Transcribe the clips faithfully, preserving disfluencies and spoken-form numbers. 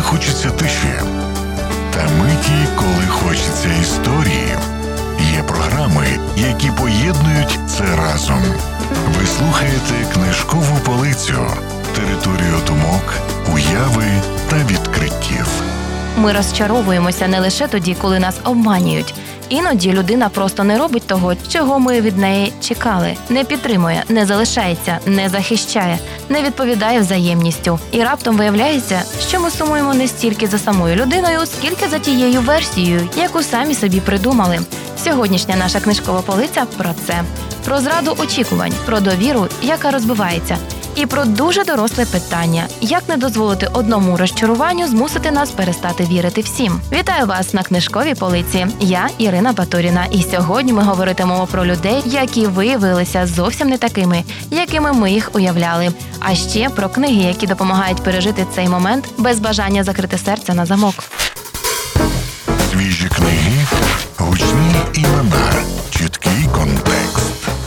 хочеться тиші, та миті, коли хочеться історії. Є програми, які поєднують це разом. Ви слухаєте «Книжкову полицю» – територію думок, уяви та відкриттів. Ми розчаровуємося не лише тоді, коли нас обманюють. Іноді людина просто не робить того, чого ми від неї чекали. Не підтримує, не залишається, не захищає, не відповідає взаємністю. І раптом виявляється, що ми сумуємо не стільки за самою людиною, скільки за тією версією, яку самі собі придумали. Сьогоднішня наша книжкова полиця про це. Про зраду очікувань, про довіру, яка розбивається. І про дуже доросле питання – як не дозволити одному розчаруванню змусити нас перестати вірити всім. Вітаю вас на книжковій полиці. Я Ірина Батуріна. І сьогодні ми говоритимемо про людей, які виявилися зовсім не такими, якими ми їх уявляли. А ще про книги, які допомагають пережити цей момент без бажання закрити серце на замок. Свіжі книги, гучні імена, чіткий контекст.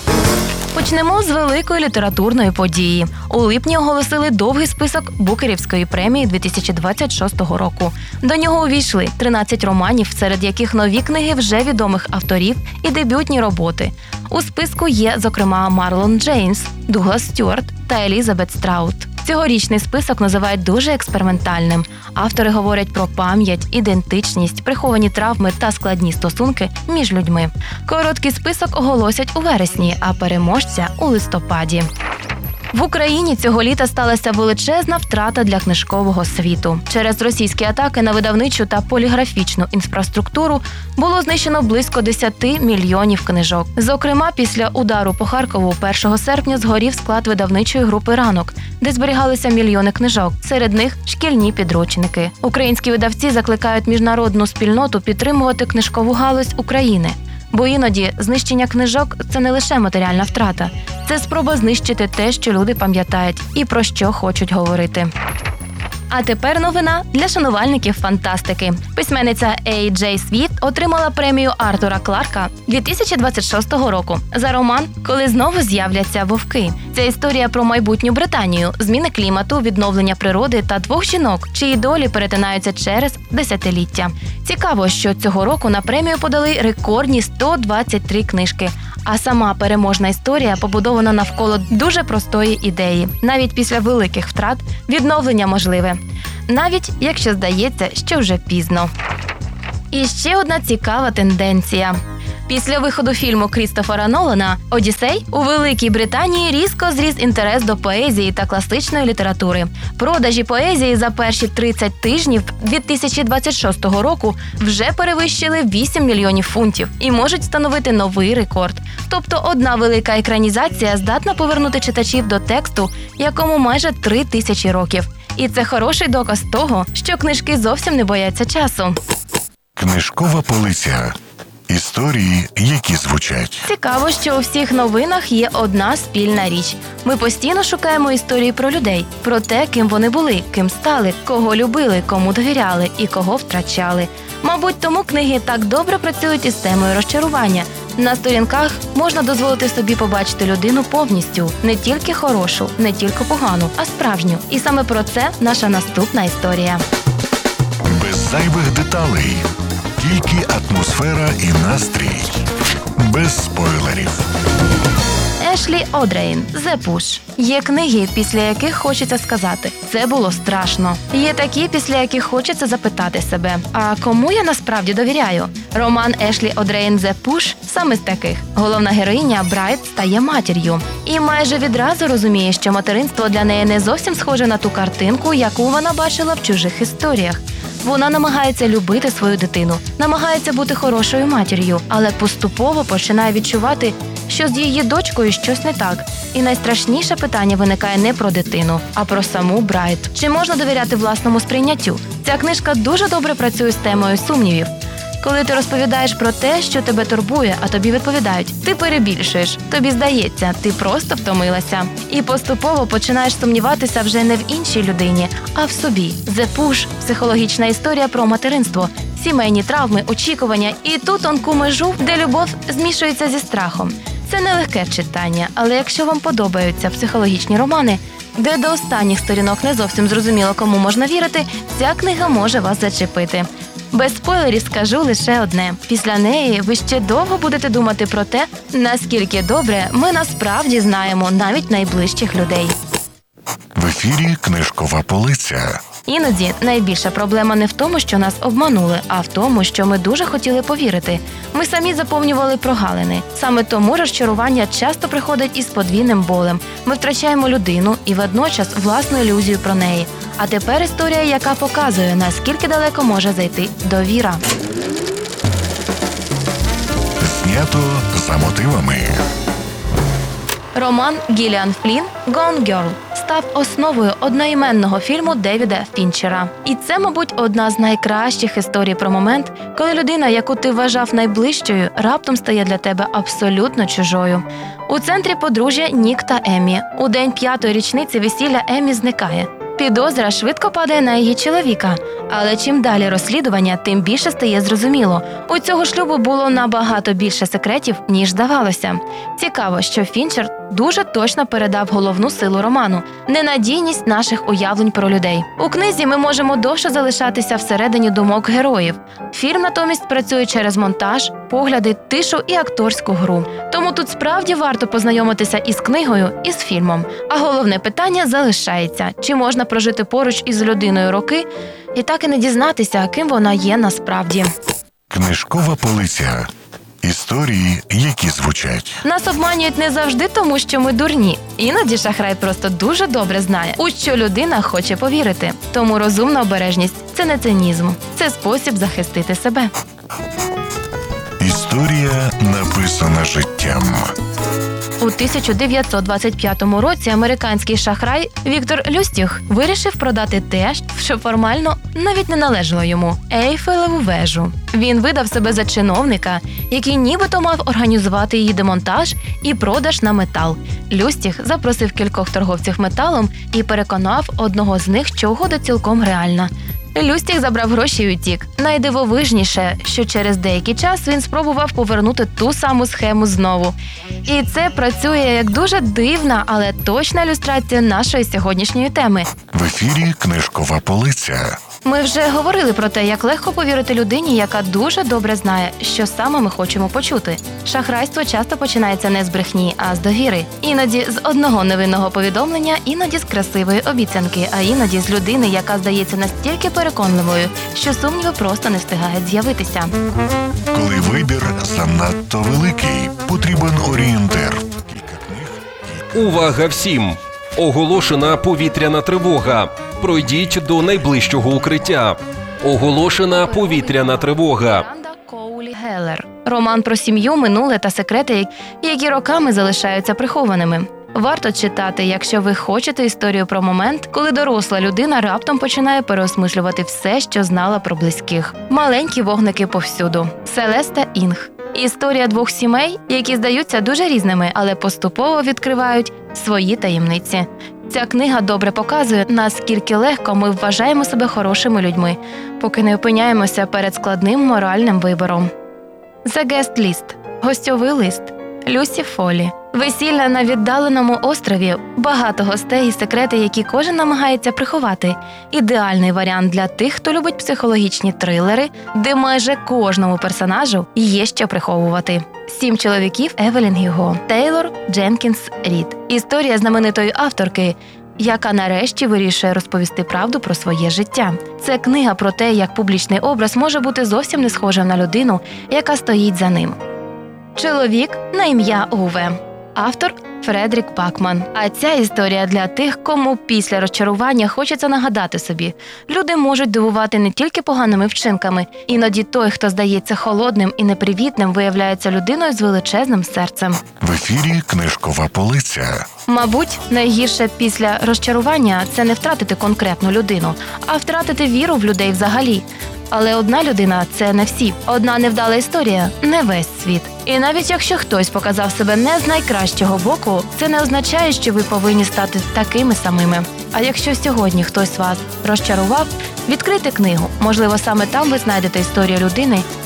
Почнемо з великої літературної події. У липні оголосили довгий список Букерівської премії дві тисячі двадцять шостого року. До нього увійшли тринадцять романів, серед яких нові книги вже відомих авторів і дебютні роботи. У списку є, зокрема, Марлон Джеймс, Дуглас Стюарт та Елізабет Страут. Цьогорічний список називають дуже експериментальним. Автори говорять про пам'ять, ідентичність, приховані травми та складні стосунки між людьми. Короткий список оголосять у вересні, а переможця – у листопаді. В Україні цього літа сталася величезна втрата для книжкового світу. Через російські атаки на видавничу та поліграфічну інфраструктуру було знищено близько десять мільйонів книжок. Зокрема, після удару по Харкову першого серпня згорів склад видавничої групи «Ранок», де зберігалися мільйони книжок, серед них шкільні підручники. Українські видавці закликають міжнародну спільноту підтримувати книжкову галузь України. Бо іноді знищення книжок – це не лише матеріальна втрата. Це спроба знищити те, що люди пам'ятають і про що хочуть говорити. А тепер новина для шанувальників фантастики. Письменниця Ей Джей Свіфт отримала премію Артура Кларка дві тисячі двадцять шостого року за роман «Коли знову з'являться вовки». Це історія про майбутню Британію, зміни клімату, відновлення природи та двох жінок, чиї долі перетинаються через десятиліття. Цікаво, що цього року на премію подали рекордні сто двадцять три книжки. А сама переможна історія побудована навколо дуже простої ідеї. Навіть після великих втрат відновлення можливе. Навіть якщо здається, що вже пізно. І ще одна цікава тенденція. Після виходу фільму Крістофера Нолана «Одіссей» у Великій Британії різко зріс інтерес до поезії та класичної літератури. Продажі поезії за перші тридцять тижнів дві тисячі двадцять шостого року вже перевищили вісім мільйонів фунтів і можуть встановити новий рекорд. Тобто одна велика екранізація здатна повернути читачів до тексту, якому майже три тисячі років. І це хороший доказ того, що книжки зовсім не бояться часу. Книжкова полиця. Історії, які звучать. Цікаво, що у всіх новинах є одна спільна річ. Ми постійно шукаємо історії про людей, про те, ким вони були, ким стали, кого любили, кому довіряли і кого втрачали. Мабуть, тому книги так добре працюють із темою розчарування. На сторінках можна дозволити собі побачити людину повністю. Не тільки хорошу, не тільки погану, а справжню. І саме про це наша наступна історія. Без зайвих деталей. Тільки атмосфера і настрій. Без спойлерів. Ешлі Одрейн «The Push». Є книги, після яких хочеться сказати «це було страшно». Є такі, після яких хочеться запитати себе «а кому я насправді довіряю?». Роман Ешлі Одрейн «The Push» саме з таких. Головна героїня Брайт стає матір'ю. І майже відразу розуміє, що материнство для неї не зовсім схоже на ту картинку, яку вона бачила в чужих історіях. Вона намагається любити свою дитину, намагається бути хорошою матір'ю, але поступово починає відчувати, що з її дочкою щось не так. І найстрашніше питання виникає не про дитину, а про саму Брайт. Чи можна довіряти власному сприйняттю? Ця книжка дуже добре працює з темою сумнівів. Коли ти розповідаєш про те, що тебе турбує, а тобі відповідають «ти перебільшуєш», тобі здається, ти просто втомилася. І поступово починаєш сумніватися вже не в іншій людині, а в собі. «The Push» – психологічна історія про материнство, сімейні травми, очікування і ту тонку межу, де любов змішується зі страхом. Це нелегке читання, але якщо вам подобаються психологічні романи, де до останніх сторінок не зовсім зрозуміло, кому можна вірити, ця книга може вас зачепити. Без спойлерів скажу лише одне. Після неї ви ще довго будете думати про те, наскільки добре ми насправді знаємо навіть найближчих людей. В ефірі «Книжкова полиця». Іноді найбільша проблема не в тому, що нас обманули, а в тому, що ми дуже хотіли повірити. Ми самі заповнювали прогалини. Саме тому розчарування часто приходить із подвійним болем. Ми втрачаємо людину і водночас власну ілюзію про неї. А тепер історія, яка показує, наскільки далеко може зайти довіра. Знято за мотивами. Роман Гіліан Флінн «Gone Girl» став основою одноіменного фільму Девіда Фінчера. І це, мабуть, одна з найкращих історій про момент, коли людина, яку ти вважав найближчою, раптом стає для тебе абсолютно чужою. У центрі подружжя Нік та Еммі. У день п'ятої річниці весілля Еммі зникає. Підозра швидко падає на її чоловіка. Але чим далі розслідування, тим більше стає зрозуміло. У цього шлюбу було набагато більше секретів, ніж здавалося. Цікаво, що Фінчер дуже точно передав головну силу роману – ненадійність наших уявлень про людей. У книзі ми можемо довше залишатися всередині думок героїв. Фільм натомість працює через монтаж, погляди, тишу і акторську гру. Тому тут справді варто познайомитися із книгою і з фільмом. А головне питання залишається – чи можна прожити поруч із людиною роки і так і не дізнатися, ким вона є насправді. «Книжкова полиця». Історії, які звучать. Нас обманюють не завжди тому, що ми дурні. Іноді шахрай просто дуже добре знає, у що людина хоче повірити. Тому розумна обережність – це не цинізм. Це спосіб захистити себе. Історія, написана життям. У тисяча дев'ятсот двадцять п'ятому році американський шахрай Віктор Люстіх вирішив продати те, що формально навіть не належало йому – Ейфелеву вежу. Він видав себе за чиновника, який нібито мав організувати її демонтаж і продаж на метал. Люстіх запросив кількох торговців металом і переконав одного з них, що угода цілком реальна. Люстіх забрав гроші і утік. Найдивовижніше, що через деякий час він спробував повернути ту саму схему знову. І це працює як дуже дивна, але точна ілюстрація нашої сьогоднішньої теми. В ефірі «Книжкова полиця». Ми вже говорили про те, як легко повірити людині, яка дуже добре знає, що саме ми хочемо почути. Шахрайство часто починається не з брехні, а з довіри. Іноді з одного невинного повідомлення, іноді з красивої обіцянки, а іноді з людини, яка здається настільки переконливою, що сумніви просто не встигають з'явитися. Коли вибір занадто великий, потрібен орієнтир. Увага всім! Оголошена повітряна тривога. Пройдіть до найближчого укриття. Оголошена повітряна тривога. Міранда Коулі Геллер. Роман про сім'ю, минуле та секрети, які роками залишаються прихованими. Варто читати, якщо ви хочете історію про момент, коли доросла людина раптом починає переосмислювати все, що знала про близьких. Маленькі вогники повсюду. Селеста Інг. Історія двох сімей, які здаються дуже різними, але поступово відкривають свої таємниці. Ця книга добре показує, наскільки легко ми вважаємо себе хорошими людьми, поки не опиняємося перед складним моральним вибором. The Guest List. Гостьовий лист. Люсі Фолі. Весілля на віддаленому острові, багато гостей і секрети, які кожен намагається приховати. Ідеальний варіант для тих, хто любить психологічні трилери, де майже кожному персонажу є що приховувати. Сім чоловіків Евелін Гюго. Тейлор Дженкінс Рід. Історія знаменитої авторки, яка нарешті вирішує розповісти правду про своє життя. Це книга про те, як публічний образ може бути зовсім не схожим на людину, яка стоїть за ним. Чоловік на ім'я Уве. Автор Фредрік Бакман. А ця історія для тих, кому після розчарування хочеться нагадати собі. Люди можуть дивувати не тільки поганими вчинками. Іноді той, хто здається холодним і непривітним, виявляється людиною з величезним серцем. В ефірі «Книжкова полиця». Мабуть, найгірше після розчарування – це не втратити конкретну людину, а втратити віру в людей взагалі. Але одна людина – це не всі. Одна невдала історія – не весь світ. І навіть якщо хтось показав себе не з найкращого боку, це не означає, що ви повинні стати такими самими. А якщо сьогодні хтось вас розчарував, відкрийте книгу. Можливо, саме там ви знайдете історію людини,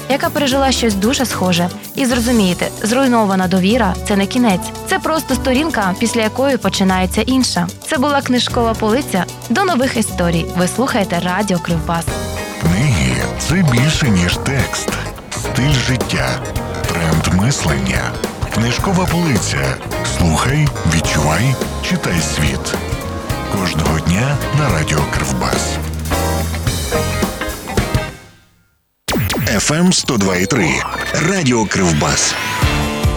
яка пережила щось дуже схоже. І зрозумієте, зруйнована довіра – це не кінець. Це просто сторінка, після якої починається інша. Це була книжкова полиця. До нових історій. Ви слухаєте Радіо Кривбас. Книги – це більше, ніж текст. Стиль життя, тренд мислення. Книжкова полиця. Слухай, відчувай, читай світ. Кожного дня на Радіо Кривбас. еф ем сто два і три. Радіо Кривбас.